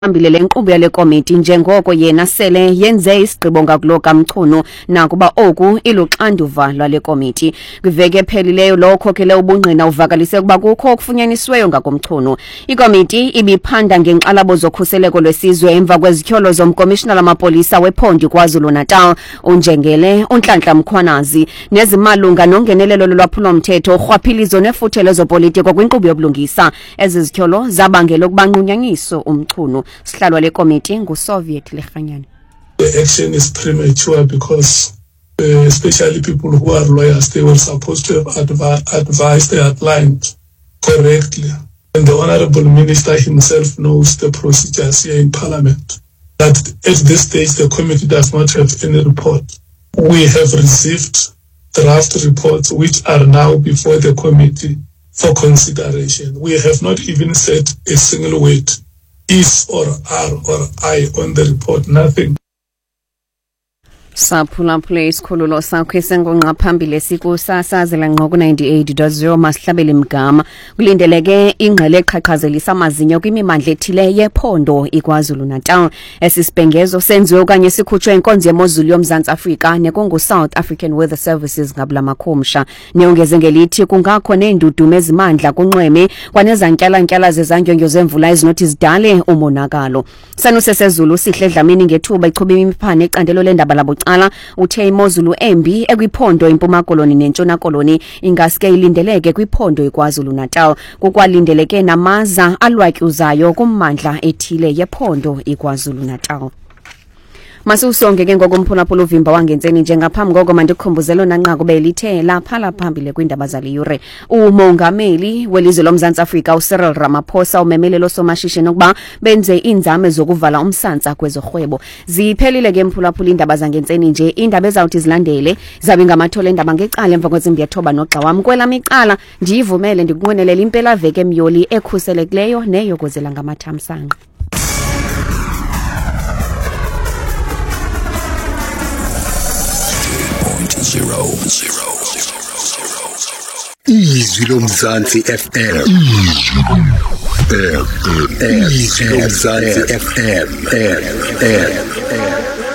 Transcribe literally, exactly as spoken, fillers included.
Ambile lenkqubo yale komiti njengoko yena sele yenze isigqibo ngakulo kaMchunu nakuba oku iluxanduva lwale komiti. Kwiveki ephelileyo lo khokhele ubungqina uvakalise ukuba kukho okufunyanisiweyo ngakoMchunu. Ikomiti ibiphanda ngenxalabo zokhuseleko lwesizwe emva kwezityholo zomkomishinala wamapolisa wephondo KwaZulu-Natal uNjengele uNhlanhla Mkhwanazi nezimalunga nongenelelo lolwaphulo-mthetho, urhwaphilizo nefuthe lezopolitiko kwinkqubo yobulungisa. Ezi zityholo zabangela ukuba nqunyanyiso uMchunu. Sihlalwa le komiti nguSoviet Lechanyane. The action is premature because uh, especially people who are lawyers, they were supposed to have advi advised the outlined correctly. And the Honorable Minister himself knows the procedures here in Parliament. That at this stage, the committee does not have any report. We have received draft reports which are now before the committee for consideration. We have not even said a single word. Is or are or I on the report, nothing. Saphulaphula isikhululo sakho esengonqa phambili esikusasazela ngqo ku ninety-eight point zero Masihlabele Mgama. Kulindeleke ingqele eqhaqhazelisa amazinyo kwimimandla ethile yephondo iKwaZulu-Natal. Esisibhengezo senziwe okanye sikhutshwe inkonzo yemozulu yoMzantsi Afrika nekungu South African Weather Services ngabula makhumsha. Neongeze ngelithi kungakho neendudumo ezimandla kunxweme kwanezantyalantyala zezandyondyo zemvula ezinothi zidale umonakalo. Sanuse sezulu sihle Dlamini ngethuba ichuba imiphane ecandelo lendaba labo ala uthe imozulu embi ekwiphondo impuma koloni nentshona koloni ingaske ilindeleke kwiphondo iKwaZulu-Natal. Kukwalindeleke namaza alwatyuzayo kummandla ethile yephondo iKwaZulu-Natal. Masusonke ke ngokumphulaphula uvimba wangentseni njengaphambi koko mandikukhumbuzele nanqaku belithe lapha laphambili kwindaba zaliyure. Umongameli welizwe loMzantsi Afrika uCyril Ramaphosa umemelelo somashishini ukuba benze inzame zokuvala umsantsa kwezorhwebo. Ziphelile ke mphulaphula indaba zangentseni nje. Indaba ezawuthi zilandele zabe ngamathole endaba ngecala emva kwezimbi yethoba nogxa wami kwelami iqala ndiyivumele ndikunqwenelela impela veke emyoli ekhuselekileyo neyokozela ngamathamsanqa. Zero, zero, zero, zero, zero. Izwi loMzansi F M. Izwi loMzansi F M.